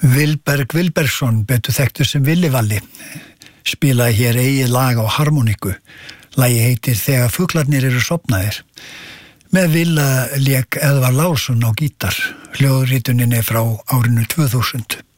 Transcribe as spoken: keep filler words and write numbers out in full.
Vilberg Vilbergsson, betur þekktur sem Villi Valli, spilaði hér eigið lag á harmoniku. Lagið heitir Þegar fuglarnir eru sofnaðir. Með Villa lék Eðvar Lárusson á gítar. Hljóðritunin er frá árinu tvö þúsund.